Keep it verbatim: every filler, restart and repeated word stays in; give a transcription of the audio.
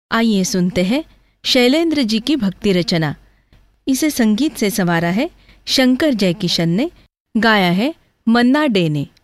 आइए सुनते हैं शैलेंद्र जी की भक्ति रचना। इसे संगीत से संवारा है शंकर जयकिशन ने, गाया है मन्ना डे ने।